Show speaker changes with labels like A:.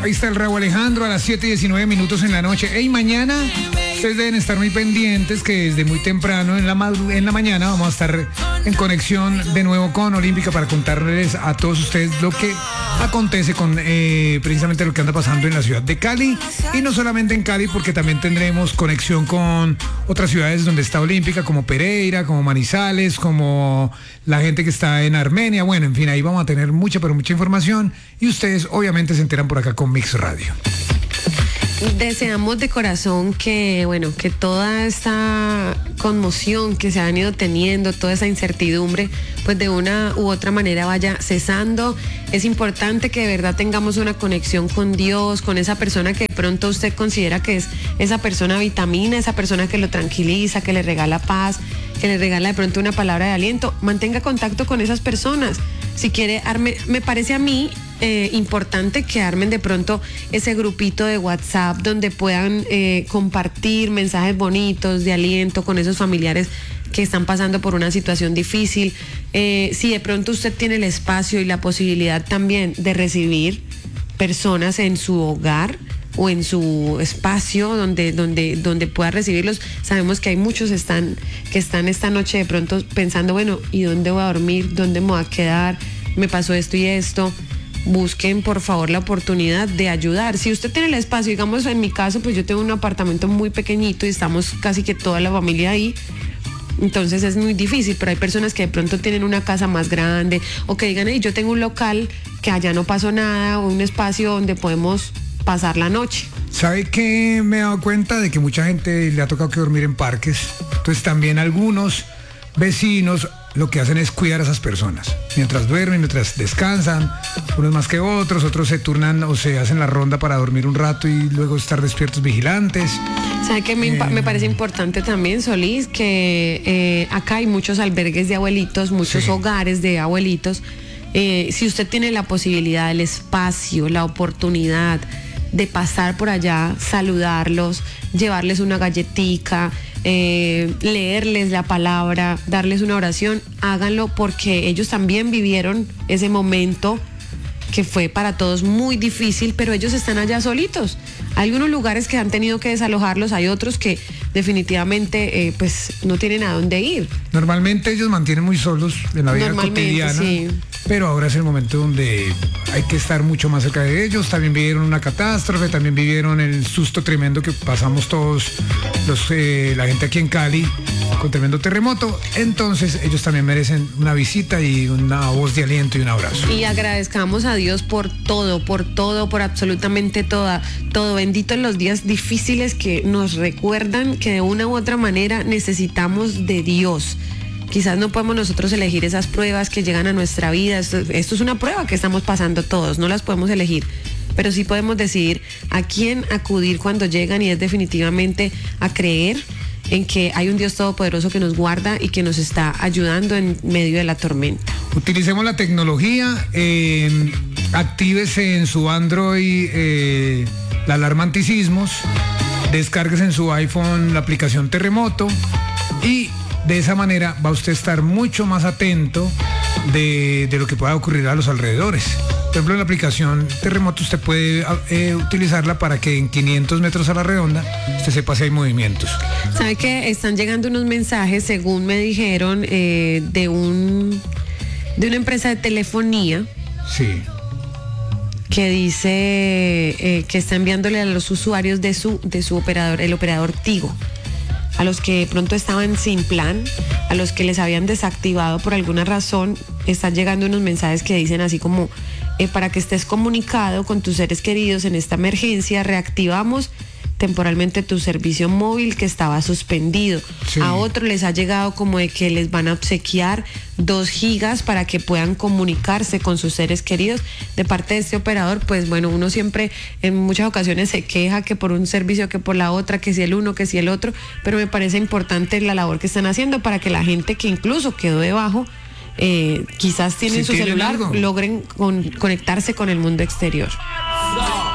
A: Ahí está el Raúl Alejandro a las 7:19 en la noche. Hey, mañana ustedes deben estar muy pendientes que desde muy temprano en la mañana vamos a estar en conexión de nuevo con Olímpica para contarles a todos ustedes lo que acontece con precisamente lo que anda pasando en la ciudad de Cali. Y no solamente en Cali, porque también tendremos conexión con otras ciudades donde está Olímpica, como Pereira, como Manizales, como la gente que está en Armenia. Bueno, en fin, ahí vamos a tener mucha, pero mucha información. Y ustedes obviamente se enteran por acá con Mix Radio.
B: Deseamos de corazón que, bueno, que toda esta conmoción que se han ido teniendo, toda esa incertidumbre, pues de una u otra manera vaya cesando. Es importante que de verdad tengamos una conexión con Dios, con esa persona que de pronto usted considera que es esa persona vitamina, esa persona que lo tranquiliza, que le regala paz, que le regala de pronto una palabra de aliento. Mantenga contacto con esas personas. Si quiere, me parece a mí importante que armen de pronto ese grupito de WhatsApp donde puedan compartir mensajes bonitos de aliento con esos familiares que están pasando por una situación difícil. Si de pronto usted tiene el espacio y la posibilidad también de recibir personas en su hogar o en su espacio donde pueda recibirlos. Sabemos que hay muchos que están esta noche de pronto pensando, bueno, ¿y dónde voy a dormir? ¿Dónde me voy a quedar? Me pasó esto y esto. Busquen por favor la oportunidad de ayudar. Si usted tiene el espacio, digamos en mi caso, pues yo tengo un apartamento muy pequeñito y estamos casi que toda la familia ahí. Entonces es muy difícil, pero hay personas que de pronto tienen una casa más grande o que digan, hey, yo tengo un local que allá no pasó nada o un espacio donde podemos pasar la noche.
A: ¿Sabe qué? Me he dado cuenta de que mucha gente le ha tocado que dormir en parques. Entonces también algunos vecinos lo que hacen es cuidar a esas personas. Mientras duermen, mientras descansan, unos más que otros se turnan o se hacen la ronda para dormir un rato y luego estar despiertos vigilantes.
B: ¿Sabe qué me parece importante también, Solís? Que acá hay muchos albergues de abuelitos, muchos hogares de abuelitos. Si usted tiene la posibilidad, el espacio, la oportunidad de pasar por allá, saludarlos, llevarles una galletica, leerles la palabra, darles una oración, háganlo porque ellos también vivieron ese momento que fue para todos muy difícil, pero ellos están allá solitos. Hay algunos lugares que han tenido que desalojarlos, hay otros que definitivamente pues no tienen a dónde ir.
A: Normalmente ellos mantienen muy solos en la vida cotidiana, sí. Pero ahora es el momento donde hay que estar mucho más cerca de ellos. También vivieron una catástrofe, también vivieron el susto tremendo que pasamos todos la gente aquí en Cali con tremendo terremoto. Entonces ellos también merecen una visita y una voz de aliento y un abrazo.
B: Y agradezcamos a Dios por todo, por absolutamente todo. Bendito en los días difíciles que nos recuerdan que de una u otra manera necesitamos de Dios. Quizás no podemos nosotros elegir esas pruebas que llegan a nuestra vida. Esto es una prueba que estamos pasando todos, no las podemos elegir. Pero sí podemos decidir a quién acudir cuando llegan y es definitivamente a creer en que hay un Dios todopoderoso que nos guarda y que nos está ayudando en medio de la tormenta.
A: Utilicemos la tecnología, actívese en su Android la alarma antisismos, descárguese en su iPhone la aplicación Terremoto y de esa manera va usted a estar mucho más atento de lo que pueda ocurrir a los alrededores. Por ejemplo, en la aplicación Terremoto usted puede utilizarla para que en 500 metros a la redonda usted sepa si hay movimientos.
B: ¿Sabe que están llegando unos mensajes, según me dijeron, de una empresa de telefonía?
A: Sí.
B: Que dice que está enviándole a los usuarios de su operador, el operador Tigo, a los que pronto estaban sin plan, a los que les habían desactivado por alguna razón, están llegando unos mensajes que dicen así como, para que estés comunicado con tus seres queridos en esta emergencia, reactivamos temporalmente tu servicio móvil que estaba suspendido. Sí. A otros les ha llegado como de que les van a obsequiar 2 gigas para que puedan comunicarse con sus seres queridos. De parte de este operador, pues bueno, uno siempre en muchas ocasiones se queja que por un servicio, que por la otra, que si el uno, que si el otro, pero me parece importante la labor que están haciendo para que la gente que incluso quedó debajo, quizás tienen su celular, logren conectarse con el mundo exterior.